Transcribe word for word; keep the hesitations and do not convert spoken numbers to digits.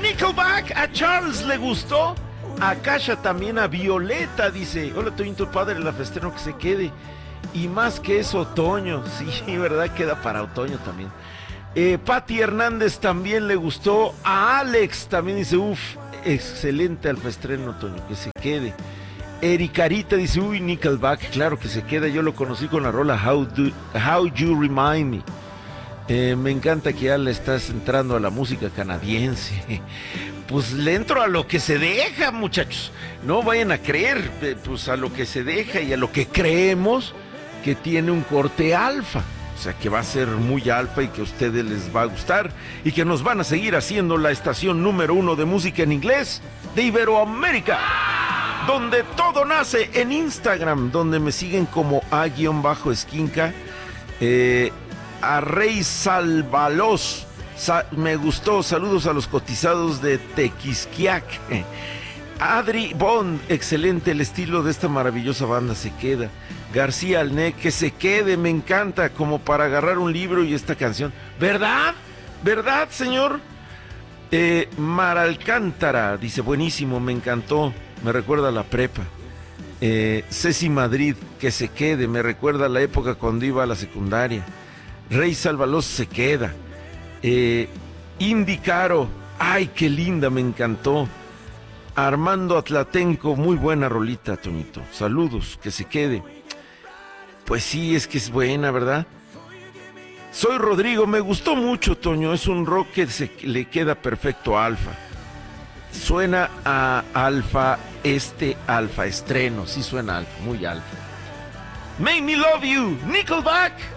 Nickelback, a Charles le gustó, a Kasha también, a Violeta, dice, hola Toñito, padre, la festero que se quede, y más que eso, otoño, sí, verdad, queda para otoño también. Eh, Patti Hernández también le gustó, a Alex también dice, uff, excelente alfaestreno otoño, que se quede. Ericarita dice, uy, Nickelback, claro que se queda, yo lo conocí con la rola How, Do, How You Remind Me. Eh, me encanta que ya le estás entrando a la música canadiense. Pues le entro a lo que se deja, muchachos. No vayan a creer, eh, pues a lo que se deja y a lo que creemos que tiene un corte alfa. O sea, que va a ser muy alfa y que a ustedes les va a gustar y que nos van a seguir haciendo la estación número uno de música en inglés de Iberoamérica, donde todo nace en Instagram, donde me siguen como a-esquinca, eh, a Rey Salvalos, Sa- me gustó, saludos a los cotizados de Tequisquiac. Adri Bond, excelente el estilo de esta maravillosa banda, se queda. García Alné, que se quede, me encanta, como para agarrar un libro y esta canción. ¿Verdad? ¿Verdad, señor? Eh, Mar Alcántara, dice, buenísimo, me encantó, me recuerda a la prepa. Eh, Ceci Madrid, que se quede, me recuerda a la época cuando iba a la secundaria. Rey Salvalos se queda. Eh, Indy Caro, ay, qué linda, me encantó. Armando Atlatenco, muy buena rolita, Toñito. Saludos, que se quede. Pues sí, es que es buena, ¿verdad? Soy Rodrigo, me gustó mucho, Toño. Es un rock que se le queda perfecto a Alfa. Suena a Alfa, este Alfa estreno, sí suena Alfa, muy Alfa. Make Me Love You, Nickelback.